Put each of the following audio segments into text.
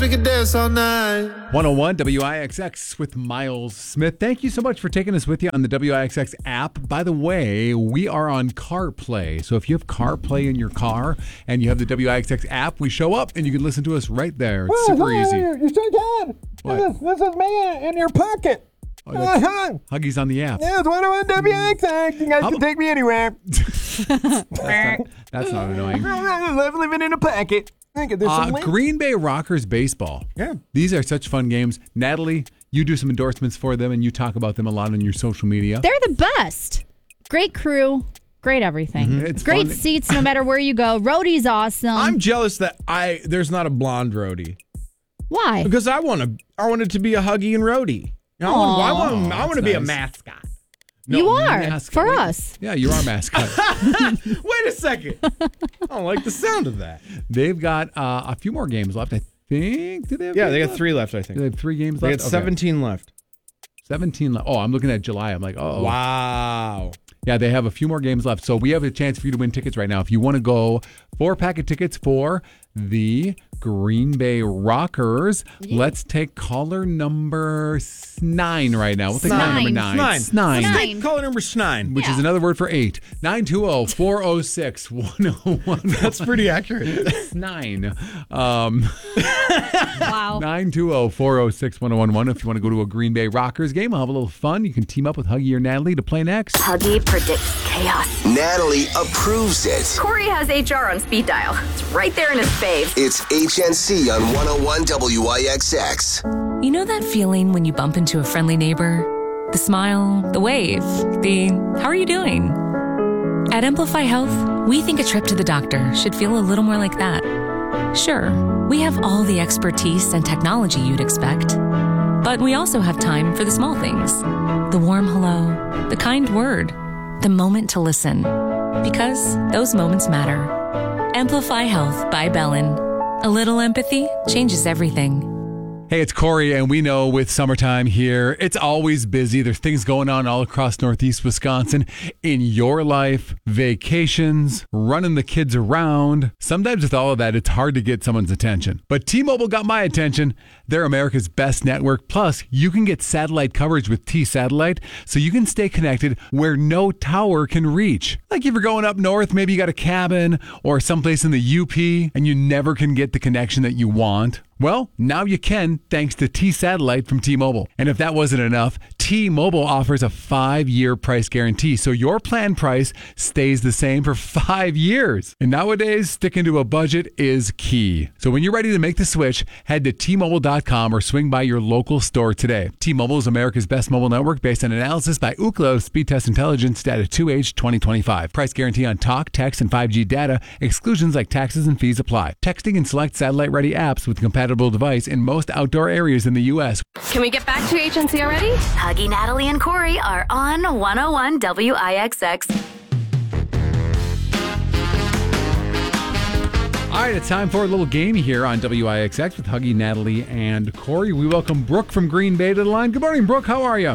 We could dance all night. 101 WIXX with Miles Smith. Thank you so much for taking us with you on the WIXX app. By the way, we are on CarPlay. So if you have CarPlay in your car and you have the WIXX app, we show up and you can listen to us right there. It's super easy. You sure can. This is me in your pocket. Oh, Huggy's on the app. Yeah, it's 101 WIXX. You guys can take me anywhere. That's not annoying. I love living in a pocket. Green Bay Rockers baseball. Yeah. These are such fun games. Natalie, you do some endorsements for them and you talk about them a lot on your social media. They're the best. Great crew. Great everything. Mm-hmm. It's great fun. seats no matter where you go. Roadie's awesome. I'm jealous that there's not a blonde roadie. Why? Because I want it to be a Huggy and Roadie. I want to be a mascot. No, you are mascot. for us. Yeah, you are mascot. Wait a second. I don't like the sound of that. They've got a few more games left, I think. Do they have they got left? 3 left, I think. They have 3 games They left? got 17 left. 17 left. Oh, I'm looking at July. I'm like, oh. Wow. Yeah, they have a few more games left. So we have a chance for you to win tickets right now. If you want to go 4-pack of tickets for the Green Bay Rockers, let's take caller number 9 right now. We'll take caller number 9. Snine. Caller number 9. Which is another word for 8. 920-406-101. That's pretty accurate. 9. Wow. 920-406-1011. If you want to go to a Green Bay Rockers game, we'll have a little fun. You can team up with Huggy or Natalie to play next. Huggy predicts chaos. Natalie approves it. Corey has HR on speed dial. It's right there in his fave. It's HNC on 101 WIXX. You know that feeling when you bump into a friendly neighbor? The smile, the wave, the how are you doing? At Amplify Health, we think a trip to the doctor should feel a little more like that. Sure, we have all the expertise and technology you'd expect, but we also have time for the small things. The warm hello, the kind word, the moment to listen. Because those moments matter. Amplify Health by Bellin. A little empathy changes everything. Hey, it's Corey, and we know with summertime here, it's always busy. There's things going on all across Northeast Wisconsin. In your life, vacations, running the kids around. Sometimes with all of that, it's hard to get someone's attention. But T-Mobile got my attention. They're America's best network. Plus, you can get satellite coverage with T-Satellite, so you can stay connected where no tower can reach. Like if you're going up north, maybe you got a cabin or someplace in the UP, and you never can get the connection that you want. Well, now you can thanks to T-Satellite from T-Mobile. And if that wasn't enough, T-Mobile offers a 5-year price guarantee, so your plan price stays the same for 5 years. And nowadays, sticking to a budget is key. So when you're ready to make the switch, head to T-Mobile.com or swing by your local store today. T-Mobile is America's best mobile network based on analysis by Ookla Speed Test Intelligence data 2H 2025. Price guarantee on talk, text, and 5G data. Exclusions like taxes and fees apply. Texting and select satellite-ready apps with compatible device in most outdoor areas in the U.S. Can we get back to HNC already? Huggy, Natalie, and Corey are on 101 WIXX. All right, it's time for a little game here on WIXX with Huggy, Natalie, and Corey. We welcome Brooke from Green Bay to the line. Good morning, Brooke. How are you?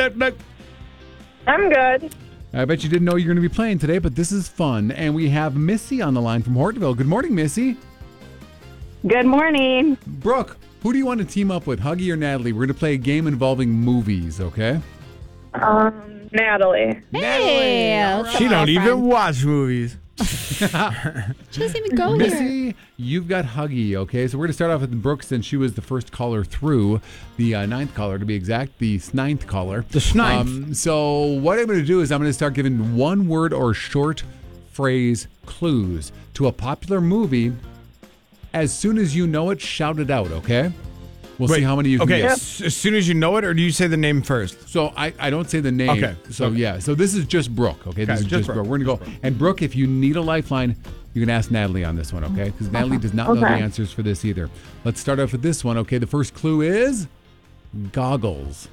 I'm good. I bet you didn't know you were going to be playing today, but this is fun. And we have Missy on the line from Hortonville. Good morning, Missy. Good morning. Brooke, who do you want to team up with, Huggy or Natalie? We're going to play a game involving movies, okay? Natalie. Hey, Natalie. She don't even watch movies. She doesn't even go here. Missy, you've got Huggy, okay? So we're going to start off with Brooke since she was the first caller through, the 9th caller to be exact, the 9th caller. The 9th. So what I'm going to do is I'm going to start giving one word or short phrase clues to a popular movie. As soon as you know it, shout it out, okay? We'll see how many you can get. As soon as you know it, or do you say the name first? So I don't say the name. Okay. So yeah. So this is just Brooke, okay? This is just Brooke. We're going to go. And Brooke, if you need a lifeline, you can ask Natalie on this one, okay? Because Natalie does not know the answers for this either. Let's start off with this one, okay? The first clue is goggles.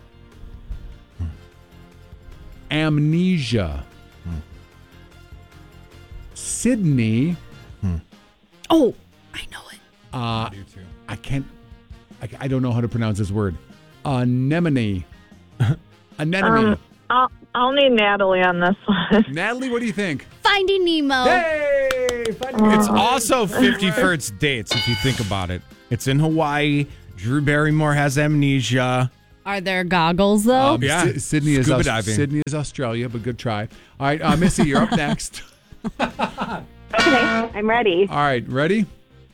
Amnesia. Sydney. Oh, I know it. I can't. I don't know how to pronounce this word. Anemone. Anemone. I'll need Natalie on this one. Natalie, what do you think? Finding Nemo. Hey! It's also 50 First Dates, if you think about it. It's in Hawaii. Drew Barrymore has amnesia. Are there goggles, though? Yeah. Sydney is Scuba diving. Sydney is Australia, but good try. All right, Missy, you're up next. Okay, I'm ready. All right, ready?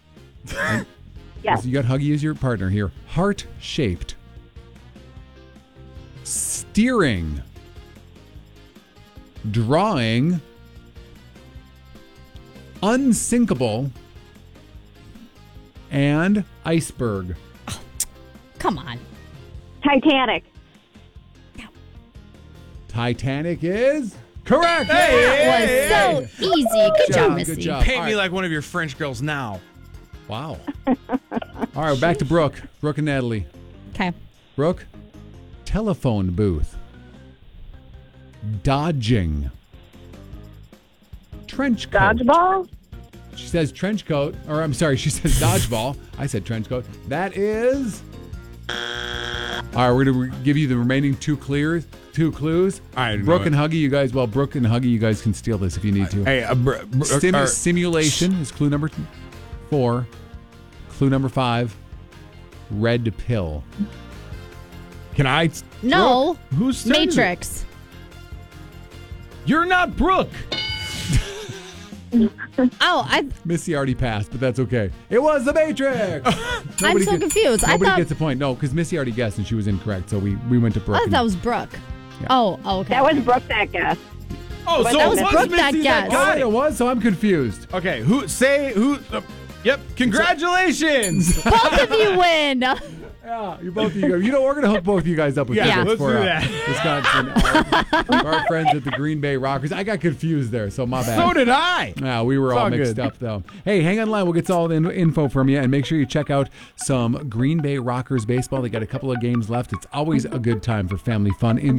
Yes. You got Huggy as your partner here. Heart-shaped. Steering. Drawing. Unsinkable. And iceberg. Come on. Titanic. Titanic is correct. That was so easy. Good job, Missy. Good job. Paint All me right. like one of your French girls now. Wow. All right, back to Brooke. Brooke and Natalie. Okay. Brooke, telephone booth. Dodging. Trench coat. Dodgeball. She says trench coat, or I'm sorry, she says dodgeball. I said trench coat. That is. All right, we're going to give you the remaining two clues. I know Brooke it. and Huggy, you guys, Brooke and Huggy, you guys can steal this if you need to. Hey, Simulation is clue number 4. Clue number 5, red pill. can I? No. Brooke, who's turn is it? Matrix. You're not Brooke. Oh, Missy already passed, but that's okay. It was the Matrix. I'm so confused. I Nobody thought gets a point. No, because Missy already guessed and she was incorrect, so we went to Brooke. I thought that was Brooke. Yeah. Oh, okay. That was Brooke that guess. Oh, so That it was was Brooke that Missy guessed. got It it. was, so I'm confused. Okay, yep, congratulations. Both of you win. Yeah, you both of you guys. You know, we're gonna hook both of you guys up with Yeah, tickets let's for do that. Wisconsin. Our friends at the Green Bay Rockers. I got confused there, so my bad. So did I. Yeah, we were It's all all mixed good. up though. Hey, hang on line. We'll get all the info from you, and make sure you check out some Green Bay Rockers baseball. They got a couple of games left. It's always a good time for family fun in